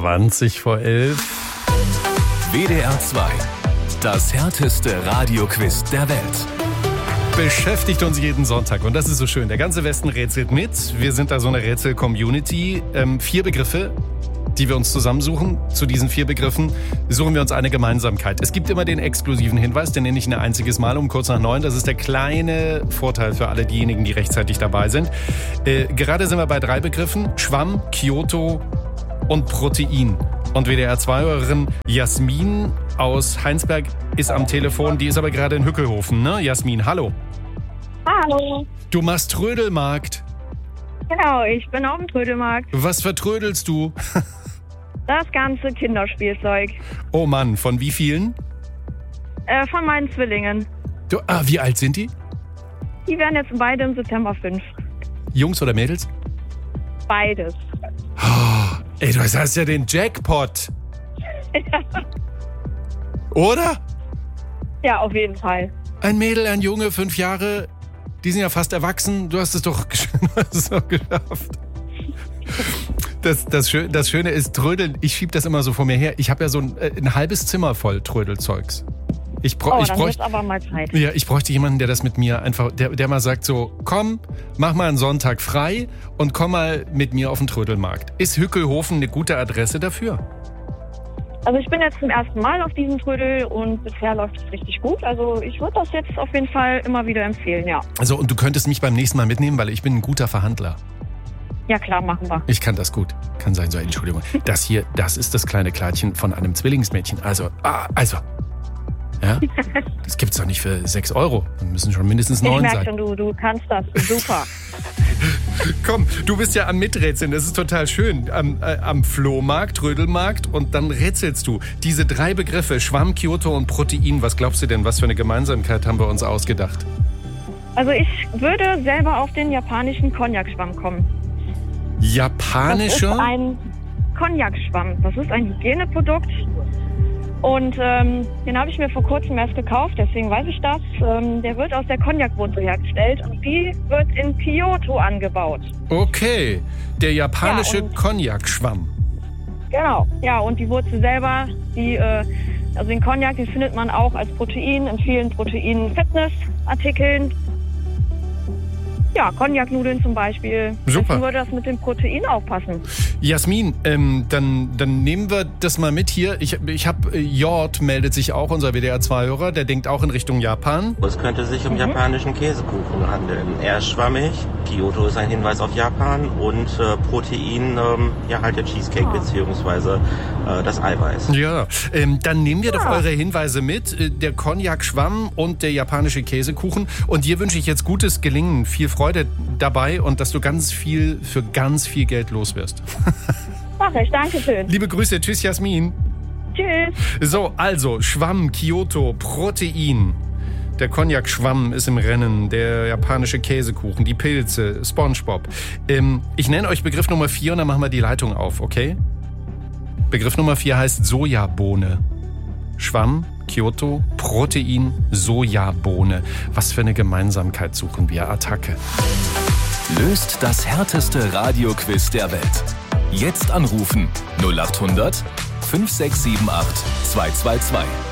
11:20. WDR 2. Das härteste Radioquiz der Welt. Beschäftigt uns jeden Sonntag und das ist so schön. Der ganze Westen rätselt mit. Wir sind da so eine Rätsel-Community. 4 Begriffe, die wir uns zusammensuchen. Zu diesen 4 Begriffen suchen wir uns eine Gemeinsamkeit. Es gibt immer den exklusiven Hinweis, den nenne ich ein einziges Mal um kurz nach 9. Das ist der kleine Vorteil für alle diejenigen, die rechtzeitig dabei sind. Gerade sind wir bei 3 Begriffen. Schwamm, Kyoto und Protein. Und WDR-2-Hörerin Jasmin aus Heinsberg ist am Telefon. Die ist aber gerade in Hückelhofen, ne? Jasmin, hallo. Hallo. Du machst Trödelmarkt. Genau, ich bin auf dem Trödelmarkt. Was vertrödelst du? Das ganze Kinderspielzeug. Oh Mann, von wie vielen? Von meinen Zwillingen. Wie alt sind die? Die werden jetzt beide im September 5. Jungs oder Mädels? Beides. Oh, ey, du hast ja den Jackpot. Oder? Ja, auf jeden Fall. Ein Mädel, ein Junge, 5 Jahre, die sind ja fast erwachsen. Du hast es doch geschafft. Das Schöne ist, Trödeln, ich schieb das immer so vor mir her. Ich habe ja so ein halbes Zimmer voll Trödelzeugs. Dann wird's aber mal Zeit. Ja, ich bräuchte jemanden, der das mit mir einfach, der mal sagt so, komm, mach mal einen Sonntag frei und komm mal mit mir auf den Trödelmarkt. Ist Hückelhofen eine gute Adresse dafür? Also ich bin jetzt zum ersten Mal auf diesem Trödel und bisher läuft es richtig gut. Also ich würde das jetzt auf jeden Fall immer wieder empfehlen, ja. Also und du könntest mich beim nächsten Mal mitnehmen, weil ich bin ein guter Verhandler. Ja klar, machen wir. Ich kann das gut. Kann sein, so, Entschuldigung. Das hier, das ist das kleine Kleidchen von einem Zwillingsmädchen. Ja? Das gibt's doch nicht für 6 €. Dann müssen schon mindestens 9 sein. Ich merke schon, du kannst das. Super. Komm, du bist ja am Miträtseln. Das ist total schön. Am Flohmarkt, Trödelmarkt und dann rätselst du. Diese 3 Begriffe, Schwamm, Kyoto und Protein. Was glaubst du denn, was für eine Gemeinsamkeit haben wir uns ausgedacht? Also ich würde selber auf den japanischen Cognac-Schwamm kommen. Japanischer? Das ist ein Cognac-Schwamm. Das ist ein Hygieneprodukt. Und den habe ich mir vor kurzem erst gekauft, deswegen weiß ich das. Der wird aus der Cognac-Wurzel hergestellt und die wird in Kyoto angebaut. Okay, der japanische Cognac-Schwamm. Genau, ja, und die Wurzel selber, also den Cognac, den findet man auch als Protein in vielen Protein-Fitness-Artikeln. Ja, Cognac-Nudeln zum Beispiel. Super. Deswegen würde das mit dem Protein aufpassen. Jasmin, dann nehmen wir das mal mit hier. Ich habe Jord meldet sich auch, unser WDR-2-Hörer, der denkt auch in Richtung Japan. Es könnte sich um japanischen Käsekuchen handeln. Er ist schwammig, Kyoto ist ein Hinweis auf Japan und Protein, halt der Cheesecake beziehungsweise das Eiweiß. Ja, dann nehmen wir doch eure Hinweise mit. Der Cognac-Schwamm und der japanische Käsekuchen. Und dir wünsche ich jetzt gutes Gelingen, viel Freude dabei und dass du für ganz viel Geld los wirst. Mach ich, danke schön. Liebe Grüße, tschüss Jasmin. Tschüss. So, also Schwamm, Kyoto, Protein. Der Cognac-Schwamm ist im Rennen, der japanische Käsekuchen, die Pilze, SpongeBob. Ich nenne euch Begriff Nummer 4 und dann machen wir die Leitung auf, okay? Begriff Nummer 4 heißt Sojabohne. Schwamm, Kyoto, Protein, Sojabohne. Was für eine Gemeinsamkeit suchen wir? Attacke. Löst das härteste Radioquiz der Welt. Jetzt anrufen 0800 5678 222.